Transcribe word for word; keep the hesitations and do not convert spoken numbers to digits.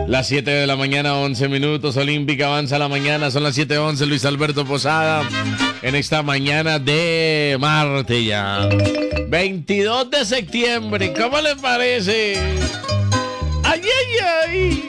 Las siete de la mañana, once minutos. Olímpica avanza la mañana. Son las siete once. Luis Alberto Posada. En esta mañana de martes ya. veintidós de septiembre. ¿Cómo le parece? ¡Ay, ay, ay!